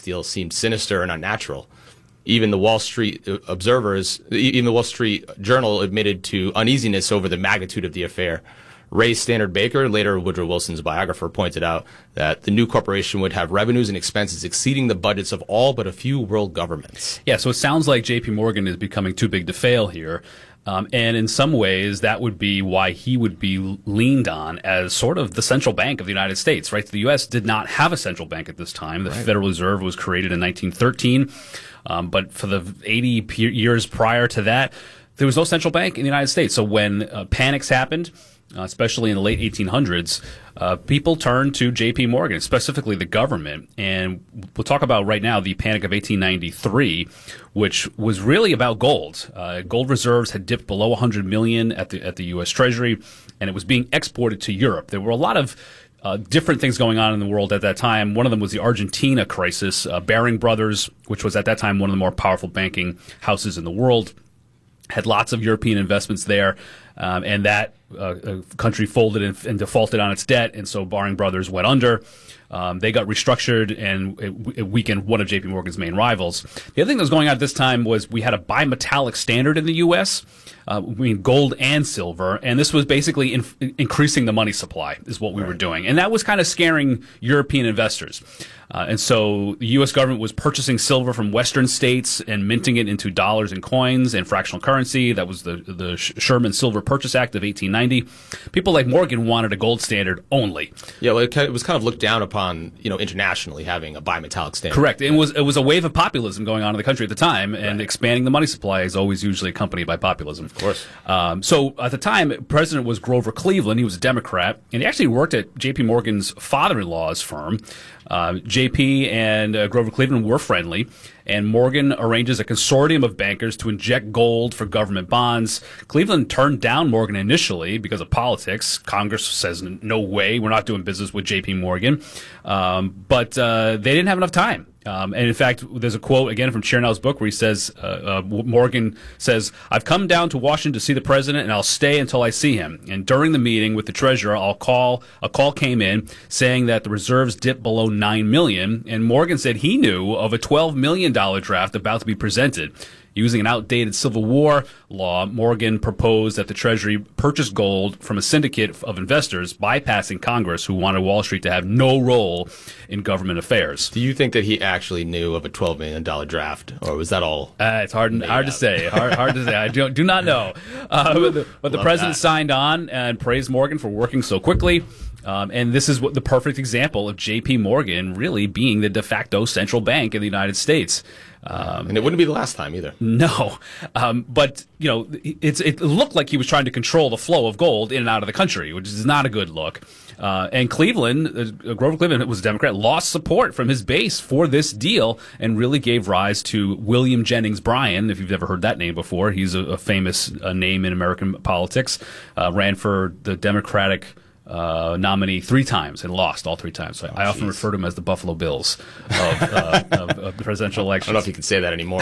deal seemed sinister and unnatural. Even the Wall Street even the Wall Street Journal admitted to uneasiness over the magnitude of the affair. Ray Stannard Baker, later Woodrow Wilson's biographer, pointed out that the new corporation would have revenues and expenses exceeding the budgets of all but a few world governments. Yeah, so it sounds like J.P. Morgan is becoming too big to fail here. And in some ways, that would be why he would be leaned on as sort of the central bank of the United States, right? The U.S. did not have a central bank at this time. The Federal Reserve was created in 1913. But for the 80 years prior to that, there was no central bank in the United States. So when panics happened, especially in the late 1800s, people turned to J.P. Morgan, specifically the government. And we'll talk about right now the Panic of 1893, which was really about gold. Gold reserves had dipped below 100 million at the U.S. Treasury, and it was being exported to Europe. There were a lot of different things going on in the world at that time. One of them was the Argentina crisis. Baring Brothers, which was at that time one of the more powerful banking houses in the world, had lots of European investments there, and that country folded and defaulted on its debt, and so Baring Brothers went under. They got restructured, and it weakened one of J.P. Morgan's main rivals. The other thing that was going on at this time was we had a bimetallic standard in the U.S., gold and silver, and this was basically increasing the money supply is what we were doing. And that was kind of scaring European investors. And so the U.S. government was purchasing silver from Western states and minting it into dollars and coins and fractional currency. That was the Sherman Silver Purchase Act of 1890. People like Morgan wanted a gold standard only. Yeah, well, it was kind of looked down upon, internationally, having a bimetallic standard. Correct. It was a wave of populism going on in the country at the time, and expanding the money supply is always usually accompanied by populism. Of course. So at the time, president was Grover Cleveland. He was a Democrat, and he actually worked at J.P. Morgan's father-in-law's firm. J.P. and Grover Cleveland were friendly, and Morgan arranges a consortium of bankers to inject gold for government bonds. Cleveland turned down Morgan initially because of politics. Congress says, no way, we're not doing business with J.P. Morgan. But they didn't have enough time. And in fact, there's a quote again from Chernow book where he says, Morgan says, "I've come down to Washington to see the president, and I'll stay until I see him. And during the meeting with the treasurer, a call came in saying that the reserves dipped below $9 million, and Morgan said he knew of a $12 million draft about to be presented." Using an outdated Civil War law, Morgan proposed that the Treasury purchase gold from a syndicate of investors, bypassing Congress, who wanted Wall Street to have no role in government affairs. Do you think that he actually knew of a $12 million draft, or was that all? It's hard to say. Hard to say. I do not know. But the president signed on and praised Morgan for working so quickly. And this is the perfect example of J.P. Morgan really being the de facto central bank in the United States. And it wouldn't be the last time either. No. But, it looked like he was trying to control the flow of gold in and out of the country, which is not a good look. And Cleveland, Grover Cleveland was a Democrat, lost support from his base for this deal and really gave rise to William Jennings Bryan, if you've ever heard that name before. He's a famous name in American politics, ran for the Democratic nominee 3 times and lost all 3 times. So I often refer to him as the Buffalo Bills of the presidential election. I don't know if you can say that anymore.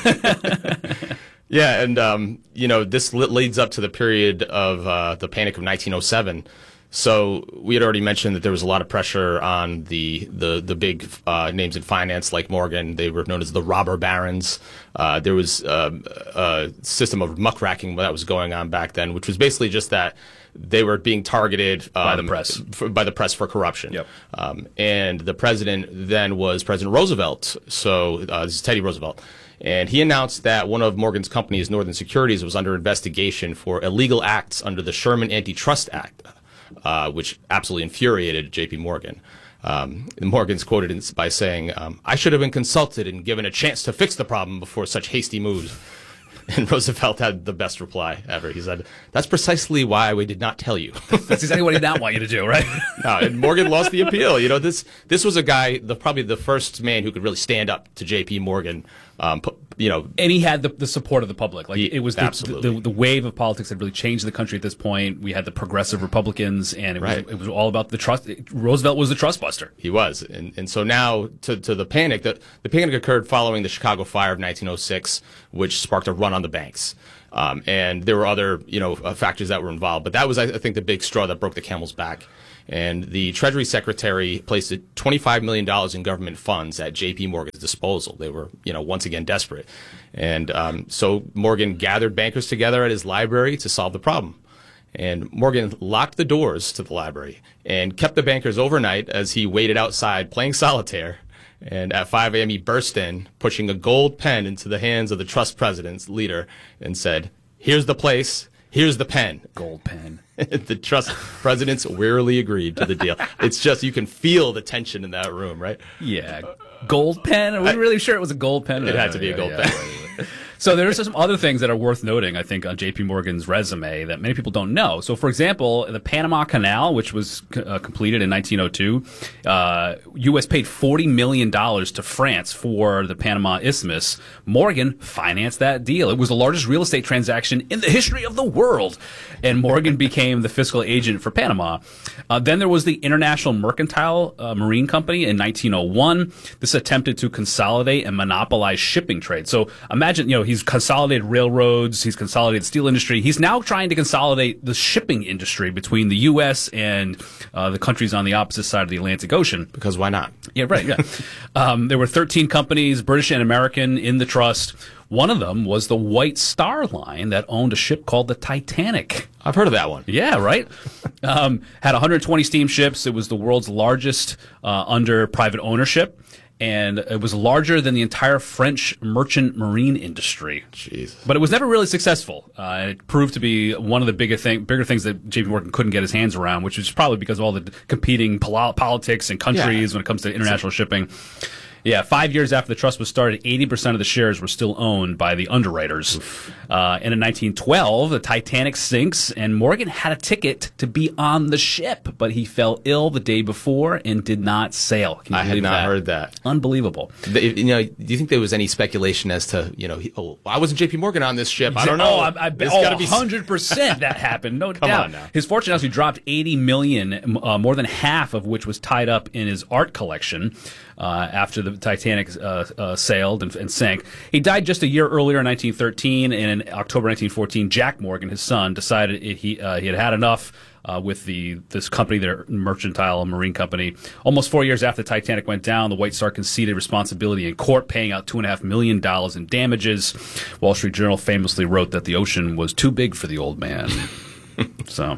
Yeah, and this leads up to the period of the Panic of 1907. So we had already mentioned that there was a lot of pressure on the big names in finance like Morgan. They were known as the robber barons. There was a system of muckraking that was going on back then, which was basically just that they were being targeted by the press for corruption. Yep. And the president then was President Roosevelt. So this is Teddy Roosevelt. And he announced that one of Morgan's companies, Northern Securities, was under investigation for illegal acts under the Sherman Antitrust Act, which absolutely infuriated J.P. Morgan. Morgan's quoted by saying, "I should have been consulted and given a chance to fix the problem before such hasty moves." And Roosevelt had the best reply ever. He said, "That's precisely why we did not tell you." That's exactly what he did not want you to do, right? No, and Morgan lost the appeal. This was a guy, probably the first man who could really stand up to J.P. Morgan. And he had the support of the public. It was absolutely the wave of politics had really changed the country at this point. We had the progressive Republicans, and it was all about the trust. Roosevelt was the trust buster. He was, and so now to the panic. The panic occurred following the Chicago Fire of 1906, which sparked a run on the banks. And there were other factors that were involved, but that was, I think, the big straw that broke the camel's back. And the Treasury Secretary placed $25 million in government funds at J.P. Morgan's disposal. They were, once again desperate. And so Morgan gathered bankers together at his library to solve the problem. And Morgan locked the doors to the library and kept the bankers overnight as he waited outside playing solitaire. And at 5 a.m., he burst in, pushing a gold pen into the hands of the trust president's leader and said, "Here's the place. Here's the pen." Gold pen. The trust presidents wearily agreed to the deal. It's just, you can feel the tension in that room, right? Yeah. Gold pen? Are we really sure it was a gold pen? It had to be a gold pen. So there's some other things that are worth noting, I think, on J.P. Morgan's resume that many people don't know. So, for example, the Panama Canal, which was completed in 1902, U.S. paid $40 million to France for the Panama Isthmus. Morgan financed that deal. It was the largest real estate transaction in the history of the world. And Morgan became the fiscal agent for Panama. Then there was the International Mercantile Marine Company in 1901. This attempted to consolidate and monopolize shipping trade. So imagine, he's consolidated railroads, he's consolidated the steel industry. He's now trying to consolidate the shipping industry between the U.S. and the countries on the opposite side of the Atlantic Ocean. Because why not? Yeah, right. Yeah. There were 13 companies, British and American, in the trust. One of them was the White Star Line that owned a ship called the Titanic. I've heard of that one. Yeah, right? Had 120 steamships. It was the world's largest under private ownership. And it was larger than the entire French merchant marine industry. Jeez. But it was never really successful. It proved to be one of the bigger things that J.P. Morgan couldn't get his hands around, which is probably because of all the competing politics and countries when it comes to international shipping. Yeah, 5 years after the trust was started, 80% of the shares were still owned by the underwriters. And in 1912, the Titanic sinks, and Morgan had a ticket to be on the ship, but he fell ill the day before and did not sail. Can you I had believe not that? heard that. Unbelievable. Do you think there was any speculation as to, why wasn't J.P. Morgan on this ship? I don't know. I bet 100% that happened, no doubt. Come on now. His fortune actually dropped $80 million, more than half of which was tied up in his art collection. After the Titanic sailed and sank. He died just a year earlier in 1913, and in October 1914, Jack Morgan, his son, decided he had had enough with this company, their mercantile marine company. Almost 4 years after the Titanic went down, the White Star conceded responsibility in court, paying out $2.5 million in damages. Wall Street Journal famously wrote that the ocean was too big for the old man. So,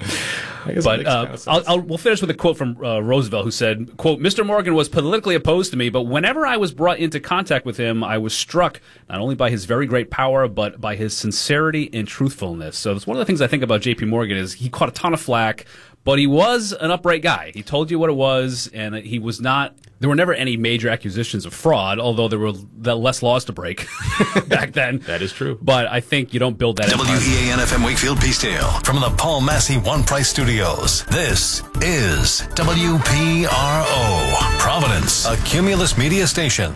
we'll finish with a quote from Roosevelt, who said, quote, "Mr. Morgan was politically opposed to me, but whenever I was brought into contact with him, I was struck not only by his very great power, but by his sincerity and truthfulness." So that's one of the things I think about J.P. Morgan is he caught a ton of flack, but he was an upright guy. He told you what it was, and he was not. There were never any major accusations of fraud, although there were less laws to break back then. That is true. But I think you don't build that. WEAN-FM Wakefield Peacedale from the Paul Massey One Price Studios. This is WPRO, Providence, a Cumulus Media station.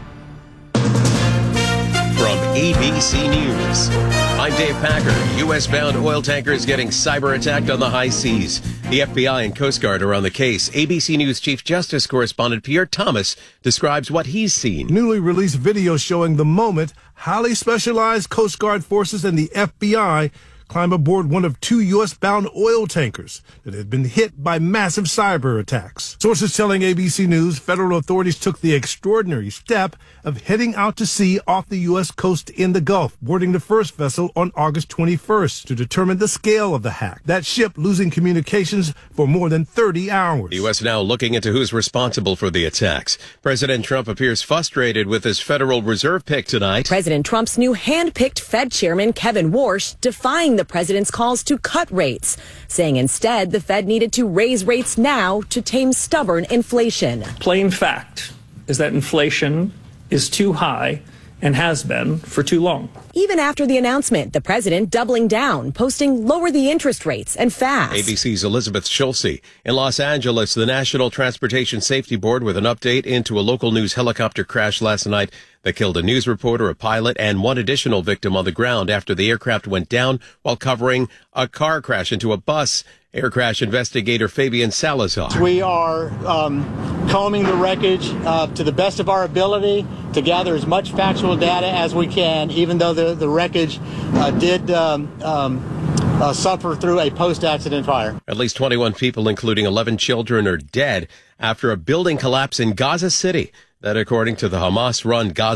From ABC News, I'm Dave Packer. U.S.-bound oil tankers getting cyber-attacked on the high seas. The FBI and Coast Guard are on the case. ABC News Chief Justice correspondent Pierre Thomas describes what he's seen. Newly released video showing the moment highly specialized Coast Guard forces and the FBI climb aboard one of two U.S.-bound oil tankers that had been hit by massive cyber attacks. Sources telling ABC News federal authorities took the extraordinary step of heading out to sea off the U.S. coast in the Gulf, boarding the first vessel on August 21st to determine the scale of the hack. That ship losing communications for more than 30 hours. The U.S. now looking into who's responsible for the attacks. President Trump appears frustrated with his Federal Reserve pick tonight. President Trump's new hand-picked Fed chairman, Kevin Warsh, defying the president's calls to cut rates, saying instead the Fed needed to raise rates now to tame stubborn inflation. Plain fact is that inflation is too high and has been for too long. Even after the announcement, the president doubling down, posting lower the interest rates and fast. ABC's Elizabeth Schulze. In Los Angeles, the National Transportation Safety Board with an update into a local news helicopter crash last night that killed a news reporter, a pilot, and one additional victim on the ground after the aircraft went down while covering a car crash into a bus. Air crash investigator Fabian Salazar. We are combing the wreckage to the best of our ability to gather as much factual data as we can, even though the wreckage did suffer through a post-accident fire. At least 21 people, including 11 children, are dead after a building collapse in Gaza City. That, according to the Hamas-run Gaza